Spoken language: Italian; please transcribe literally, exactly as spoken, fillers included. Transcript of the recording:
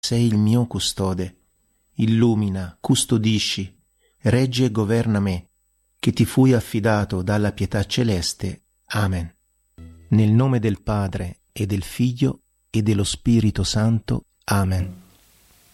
sei il mio custode. Illumina, custodisci, reggi e governa me, che ti fui affidato dalla pietà celeste. Amen. Nel nome del Padre e del Figlio e dello Spirito Santo. Amen.